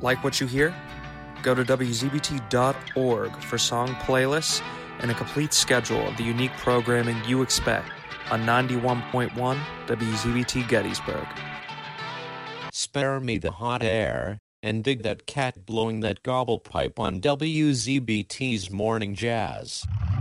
Like what you hear? Go to WZBT.org for song playlists and a complete schedule of the unique programming you expect on 91.1 WZBT Gettysburg. Spare me the hot air, and dig that cat blowing that gobble pipe on WZBT's Morning Jazz.